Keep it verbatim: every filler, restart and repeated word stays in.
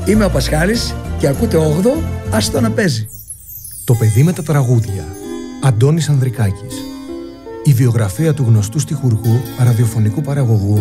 Είμαι ο Πασχάλης και ακούτε όγδοο Άστο να παίζει. Το παιδί με τα τραγούδια. Αντώνης Ανδρικάκης. Η βιογραφία του γνωστού στιχουργού, ραδιοφωνικού παραγωγού